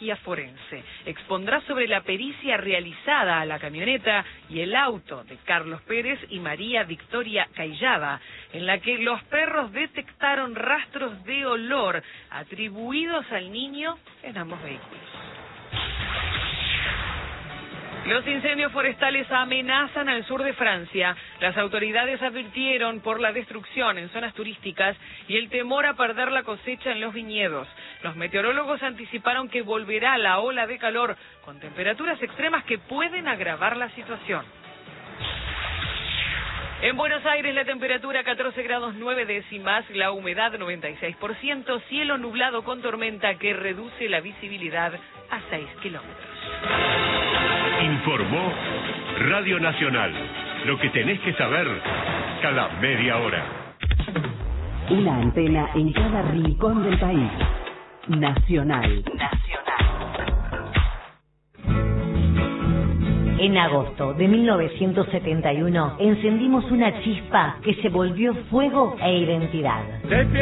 patología forense. Expondrá sobre la pericia realizada a la camioneta y el auto de Carlos Pérez y María Victoria Cayllada, en la que los perros detectaron rastros de olor atribuidos al niño en ambos vehículos. Los incendios forestales amenazan al sur de Francia. Las autoridades advirtieron por la destrucción en zonas turísticas y el temor a perder la cosecha en los viñedos. Los meteorólogos anticiparon que volverá la ola de calor con temperaturas extremas que pueden agravar la situación. En Buenos Aires la temperatura 14 grados 9 décimas, la humedad 96%, cielo nublado con tormenta que reduce la visibilidad a 6 kilómetros. Informó Radio Nacional. Lo que tenés que saber cada media hora. Una antena en cada rincón del país. Nacional. En agosto de 1971 encendimos una chispa que se volvió fuego e identidad.